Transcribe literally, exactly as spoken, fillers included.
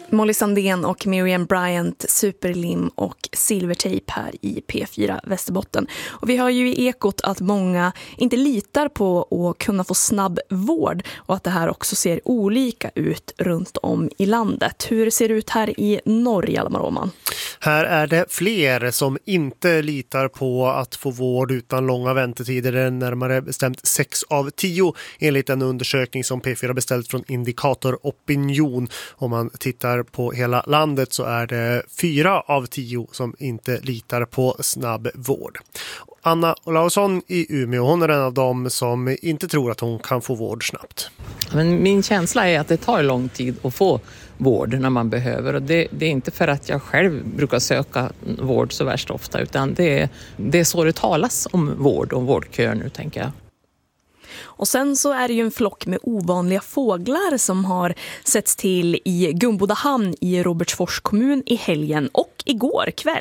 Molly Sandén och Miriam Bryant, Superlim och Silvertape här i P fyra Västerbotten. Och vi har ju i Ekot att många inte litar på att kunna få snabb vård och att det här också ser olika ut runt om i landet. Hur ser det ut här i Norge, Almar Åhman? Här är det fler som inte litar på att få vård utan långa väntetider. Det är närmare bestämt sex av tio enligt en undersökning som P fyra beställt från Indikator Opinion. Om man tittar på hela landet så är det fyra av tio som inte litar på snabb vård. Anna Olausson i Umeå, hon är en av dem som inte tror att hon kan få vård snabbt. Men min känsla är att det tar lång tid att få vård när man behöver. Och det, det är inte för att jag själv brukar söka vård så värst ofta, utan det är, det är så det talas om vård och vårdköer nu, tänker jag. Och sen så är det ju en flock med ovanliga fåglar som har setts till i Gumbodahamn i Robertsfors kommun i helgen och igår kväll.